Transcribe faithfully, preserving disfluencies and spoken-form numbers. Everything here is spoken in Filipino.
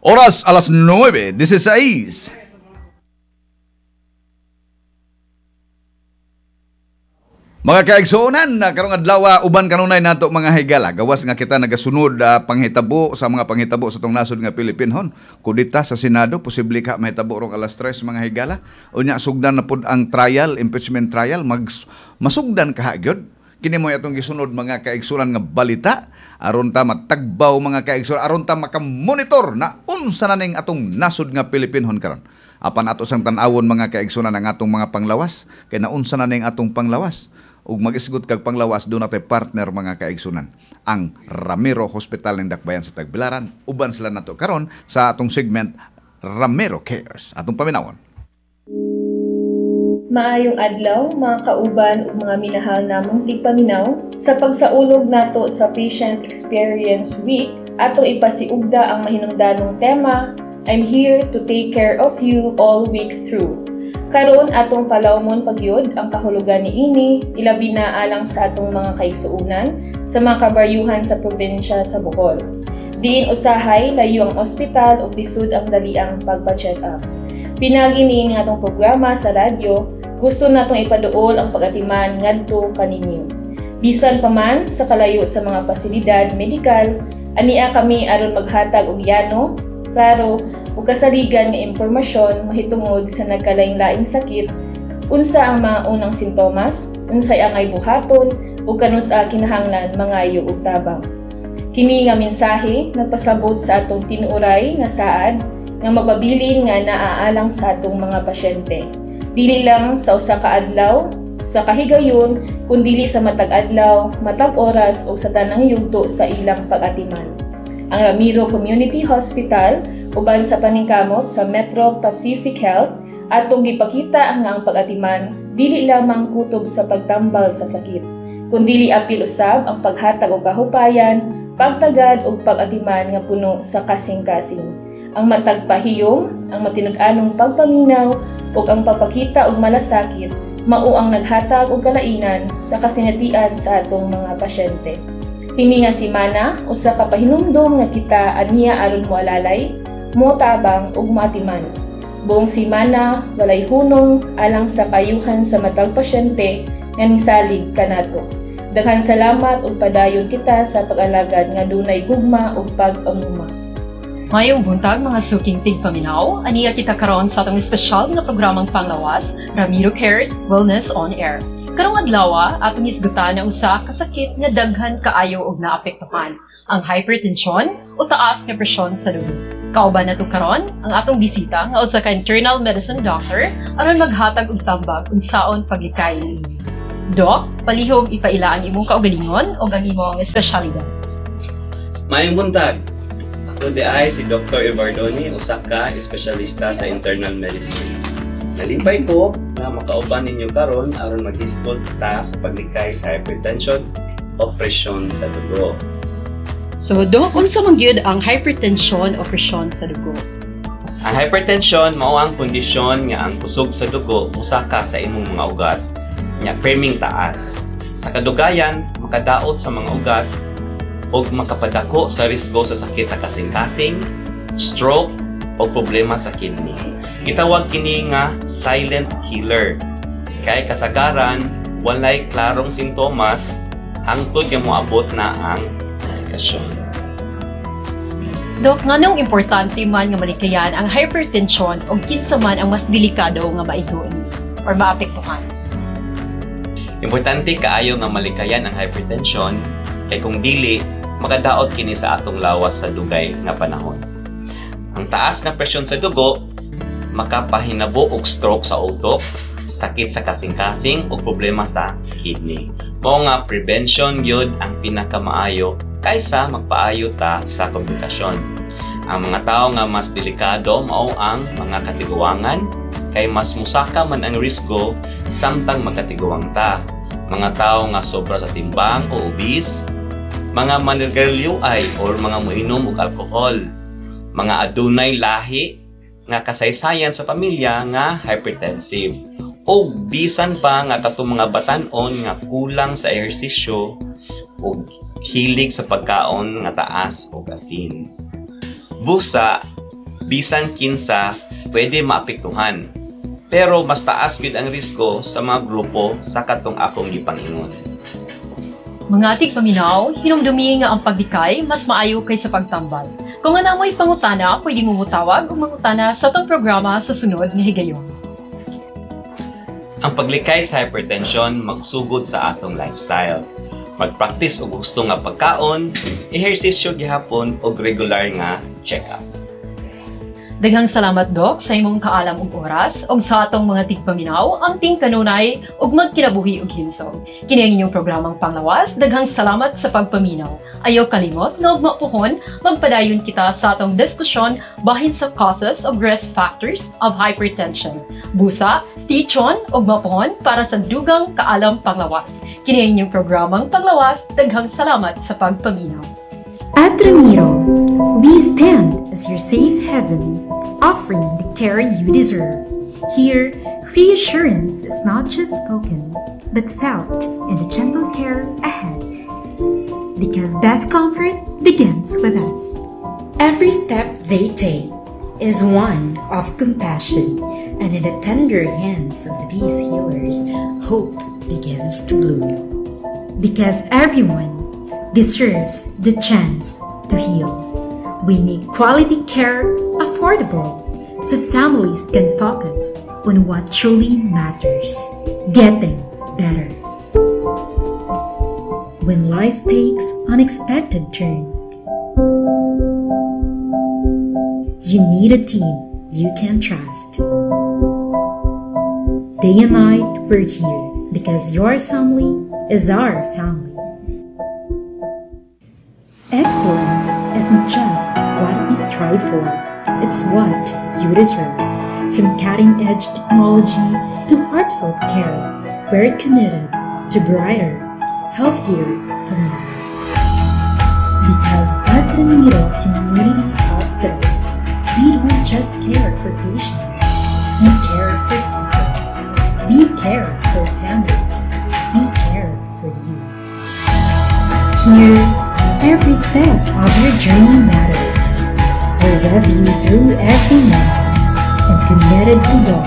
Oras alas nueve dieciséis. Mga kaigsuonan, na karong adlaw uban kanunay nato mga higala. Gawas nga kita nagasunod uh, panghitabo sa mga panghitabo sa tong nasod nga Pilipinhon. Kudita sa Senado, posible ka mahitabo rong alas tres mga higala. Unya sugdan na pud ang trial, impeachment trial, mag masugdan ka gyud. Kini mo atong gisunod mga kaigsuonan nga balita aron ta matagbaw mga kaigsuonan, aron ta makamonitor na unsa na ning atong nasod nga Pilipinhon karon. Apan ato sang tan-awon mga kaigsuonan ang atong mga panglawas, kay naunsa na ning atong panglawas. Ug mag-isgot kag panglawas doon natin partner mga kaigsunan ang Ramiro Hospital ng Dakbayan sa Tagbilaran. Uban sila nato karon sa atong segment Ramiro Cares. Atong paminawon. Maayong adlaw mga kauban ug mga minahal namong tigpaminaw sa pagsaulog nato sa Patient Experience Week. Atong ipasiugda ang mahinungdanong tema, I'm here to take care of you all week through. Karon atong palawmon pagyud ang kahulugan niini, ilabi na alang sa atong mga kaigsuonan sa mga kabaryuhan sa probinsya sa Bohol. Diin usahay layo ang ospital ug lisud ang daliang pagpa-check up. Pinagi niini atong programa sa radyo, gusto natong ipaduol ang pag-atiman ngadto kaninyo. Bisan pa man sa kalayo sa mga pasilidad medikal, ania kami aron maghatag og yano, klaro ug kasaligan nga impormasyon mahitungod sa nagkalain-laing sakit, unsa ang mga unang sintomas, unsay angay buhaton ug kanusa kinahanglan mangayo og tabang. Kini nga mensahe nagpasabot sa atong tinuoray nga saad nga magpabilin nga naaalang sa atong mga pasyente. Dili lang sa usa ka adlaw, sa kahigayon, kundi sa matag adlaw, matag oras o sa tanang yugto sa ilang pag-atiman. Ang Ramiro Community Hospital uban sa paningkamot sa Metro Pacific Health atong gipakita nga ang pag-atiman dili lamang kutob sa pagtambal sa sakit, kundi apil usab ang paghatag og kahupayan, pagtagad ug pag-atiman nga puno sa kasing-kasing. Ang matag pahiyom, ang matinag-anong pagpaminaw ug ang pagpakita og malasakit mao ang naghatag og kalainan sa kasinatian sa atong mga pasyente. Kini nga semana usa ka pahinumdom nga kita aniya aron moalalay, motabang ug matiman. Buong semana walay hunong alang sa kayuhan sa matag pasyente nga misalig kanato. Daghang salamat ug padayon kita sa pag-alagad nga dunay gugma ug pag-amuma. Mayong buntag mga suking tigpaminaw, aniya kita karon sa atong espesyal nga programang panglawas, Ramiro Cares Wellness on Air. Karong adlaw atong isgutan ang usa ka sakit nga daghan kaayo og naapektuhan, ang hypertension o taas nga presyon sa dugo. Kauban nato karon ang atong bisita nga usa ka internal medicine doctor aron maghatag og tambag unsaon paglikay niini. Doc, palihog ipaila ang imong kaugalingon o ang imong espesyalidad. Mayong buntag. Ako di ay si Doctor Evardoni, usa ka espesyalista sa internal medicine. Nalipay ko na makauban ninyo karon aron mag-discuss ta sa paglikay sa hypertension o presyon sa dugo. So, Doc, unsa man gyud ang hypertension o presyon sa dugo? Ang hypertension mao ang kondisyon nga ang kusog sa dugo musaka sa imong mga ugat nya perming taas. Sa kadugayan, makadaot sa mga ugat o makapadako sa risgo sa sakit sa kasing-kasing, stroke o problema sa kidney. Gitawag kini nga silent killer. Kay kasagaran, walay klarong sintomas hangtod nga moabot na ang komplikasyon. Dok, nganong importante man nga malikayan ang hypertension o kinsa man ang mas delikado nga maigon or maapektuhan? Importante kaayo nga malikayan ang hypertension kay kung dili makadaot kini sa atong lawas sa dugay nga panahon. Ang taas na presyon sa dugo makapahinabo og stroke sa utok, sakit sa kasing-kasing o problema sa kidney. Mao nga prevention gyud ang pinakamaayo kaysa magpaayo ta sa komplikasyon. Ang mga tawo nga mas delikado mao ang mga katiguangan kay mas musaka man ang risgo samtang magkatiguang ta. Mga tawo nga sobra sa timbang o obese, mga manirgarilyo ay or mga moinom og alcohol, mga adunay lahi nga kasaysayan sa pamilya nga hypertensive, o bisan pa nga katong mga batan-on nga kulang sa ehersisyo o hilig sa pagkaon nga taas o asin. Busa, bisan kinsa pwede maapektuhan. Pero mas taas gyud ang risko sa mga grupo sa katong akong gipangingon. Mga tigpaminaw, hinumdumi nga ang pagdikay mas maayo kaysa pagtambal. Kung ano mo'y pangutana, pwede mo mutawag o mangutana sa itong programa sa sunod nga higayon. Ang paglikay sa hypertension magsugod sa atong lifestyle. Mag-practice og gusto nga pagkaon, ehersisyo gihapon og regular nga check-up. Daghang salamat, Doc, sa imong kaalam ug oras ug sa atong mga tigpaminaw ang ting kanunay ug magkinabuhi og himsog. Kini ang inyong programang Panglawas. Daghang salamat sa pagpaminaw. Ayaw kalimot nga ug mapuhon magpadayon kita sa atong diskusyon bahin sa causes of risk factors of hypertension. Busa, stay tuned ug mapuhon para sa dugang kaalam Panglawas. Kini ang inyong programang Panglawas. Daghang salamat sa pagpaminaw. At Ramiro, we stand as your safe haven, offering the care you deserve. Here, reassurance is not just spoken, but felt in the gentle care ahead. Because best comfort begins with us. Every step they take is one of compassion, and in the tender hands of these healers, hope begins to bloom. Because everyone deserves the chance to heal. We need quality care affordable so families can focus on what truly matters, getting better. When life takes unexpected turn, you need a team you can trust. Day and night we're here because your family is our family. Excellence isn't just what we strive for, it's what you deserve. From cutting-edge technology to heartfelt care, we're committed to brighter, healthier tomorrow. Because at Ramiro Community Hospital, we don't just care for patients, we care for people. We care for families, we care for you. Here, every step of your journey matters. We're with you through every moment and committed to walk